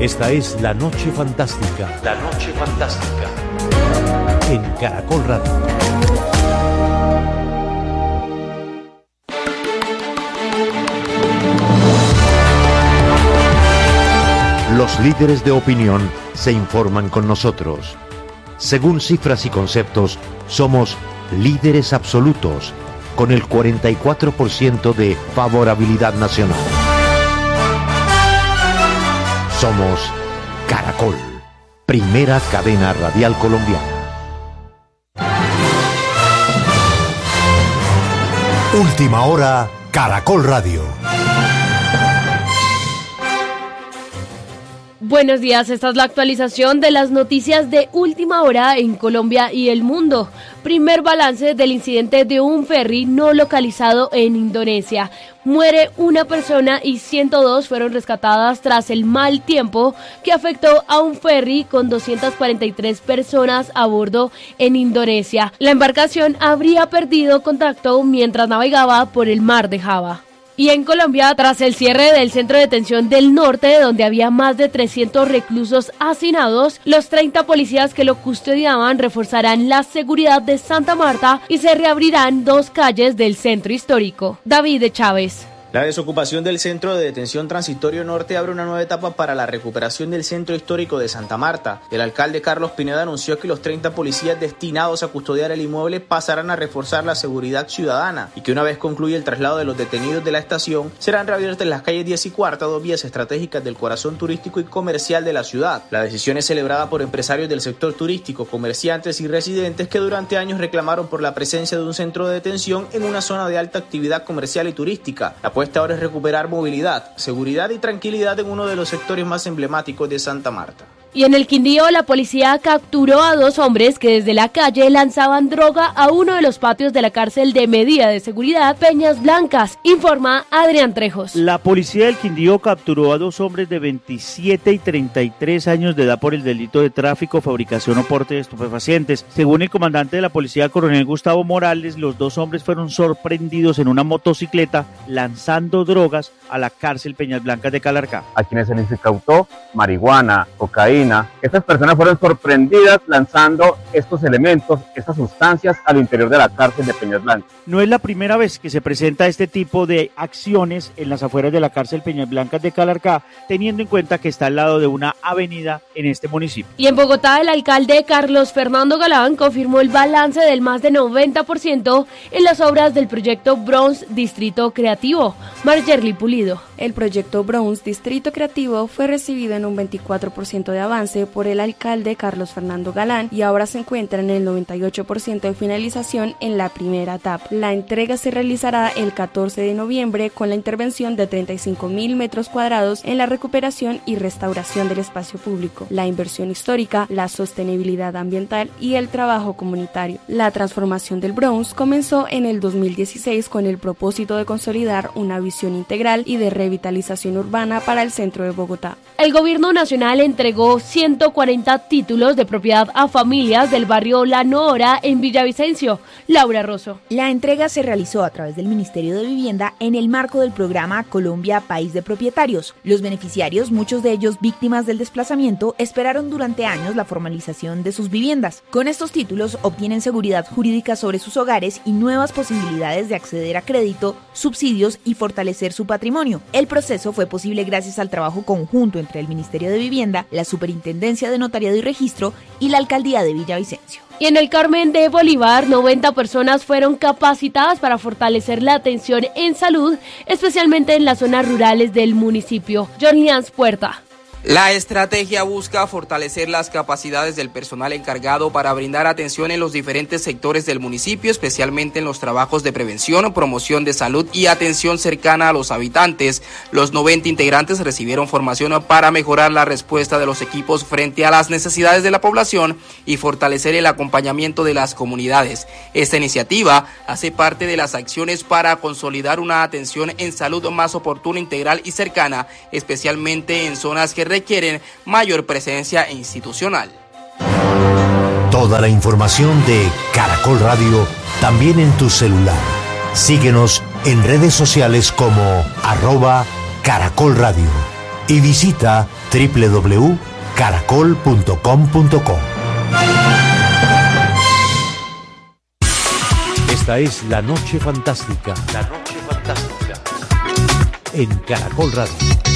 Esta es La Noche Fantástica. La Noche Fantástica. En Caracol Radio. Los líderes de opinión se informan con nosotros. Según cifras y conceptos, somos líderes absolutos, con el 44% de favorabilidad nacional. Somos Caracol, primera cadena radial colombiana. Última hora, Caracol Radio. Buenos días, esta es la actualización de las noticias de última hora en Colombia y el mundo. Primer balance del incidente de un ferry no localizado en Indonesia. Muere una persona y 102 fueron rescatadas tras el mal tiempo que afectó a un ferry con 243 personas a bordo en Indonesia. La embarcación habría perdido contacto mientras navegaba por el mar de Java. Y en Colombia, tras el cierre del centro de detención del norte, donde había más de 300 reclusos hacinados, los 30 policías que lo custodiaban reforzarán la seguridad de Santa Marta y se reabrirán 2 calles del centro histórico. David Chávez. La desocupación del Centro de Detención Transitorio Norte abre una nueva etapa para la recuperación del centro histórico de Santa Marta. El alcalde Carlos Pineda anunció que los 30 policías destinados a custodiar el inmueble pasarán a reforzar la seguridad ciudadana y que una vez concluya el traslado de los detenidos de la estación, serán reabiertas las calles 10 y cuarta, 2 vías estratégicas del corazón turístico y comercial de la ciudad. La decisión es celebrada por empresarios del sector turístico, comerciantes y residentes que durante años reclamaron por la presencia de un centro de detención en una zona de alta actividad comercial y turística. La apuesta ahora es recuperar movilidad, seguridad y tranquilidad en uno de los sectores más emblemáticos de Santa Marta. Y en el Quindío, la policía capturó a 2 hombres que desde la calle lanzaban droga a uno de los patios de la cárcel de medida de seguridad Peñas Blancas, informa Adrián Trejos. La policía del Quindío capturó a 2 hombres de 27 y 33 años de edad por el delito de tráfico, fabricación o porte de estupefacientes. Según el comandante de la policía, coronel Gustavo Morales, los 2 hombres fueron sorprendidos en una motocicleta lanzando drogas a la cárcel Peñas Blancas de Calarcá. A quienes se les incautó marihuana, cocaína. Estas personas fueron sorprendidas lanzando estos elementos, estas sustancias al interior de la cárcel de Peñas Blancas. No es la primera vez que se presenta este tipo de acciones en las afueras de la cárcel Peñas Blancas de Calarcá, teniendo en cuenta que está al lado de una avenida en este municipio. Y en Bogotá, el alcalde Carlos Fernando Galán confirmó el balance del más de 90% en las obras del proyecto Bronce Distrito Creativo. Margerly Pulido. El proyecto Bronce Distrito Creativo fue recibido en un 24% de avance por el alcalde Carlos Fernando Galán y ahora se encuentra en el 98% de finalización en la primera etapa. La entrega se realizará el 14 de noviembre con la intervención de 35.000 metros cuadrados en la recuperación y restauración del espacio público, la inversión histórica, la sostenibilidad ambiental y el trabajo comunitario. La transformación del Bronce comenzó en el 2016 con el propósito de consolidar una visión integral y de revitalización urbana para el centro de Bogotá. El gobierno nacional entregó 140 títulos de propiedad a familias del barrio La Nohora en Villavicencio. Laura Rosso. La entrega se realizó a través del Ministerio de Vivienda en el marco del programa Colombia País de Propietarios. Los beneficiarios, muchos de ellos víctimas del desplazamiento, esperaron durante años la formalización de sus viviendas. Con estos títulos obtienen seguridad jurídica sobre sus hogares y nuevas posibilidades de acceder a crédito, subsidios y fortalecer su patrimonio. El proceso fue posible gracias al trabajo conjunto entre el Ministerio de Vivienda, la Superintendencia de Notariado y Registro y la Alcaldía de Villavicencio. Y en el Carmen de Bolívar, 90 personas fueron capacitadas para fortalecer la atención en salud, especialmente en las zonas rurales del municipio. Jorlians Puerta. La estrategia busca fortalecer las capacidades del personal encargado para brindar atención en los diferentes sectores del municipio, especialmente en los trabajos de prevención, promoción de salud y atención cercana a los habitantes. Los 90 integrantes recibieron formación para mejorar la respuesta de los equipos frente a las necesidades de la población y fortalecer el acompañamiento de las comunidades. Esta iniciativa hace parte de las acciones para consolidar una atención en salud más oportuna, integral y cercana, especialmente en zonas que requieren mayor presencia institucional. Toda la información de Caracol Radio también en tu celular. Síguenos en redes sociales como @Caracol Radio. y visita www.caracol.com.co. Esta es La Noche Fantástica. La Noche Fantástica. En Caracol Radio.